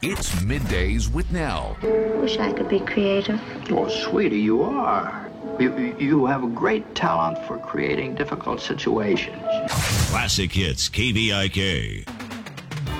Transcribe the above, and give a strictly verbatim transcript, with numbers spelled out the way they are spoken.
It's Middays with Nell. Wish I could be creative. Oh, sweetie, you are. You, you have a great talent for creating difficult situations. Classic Hits, K V I K.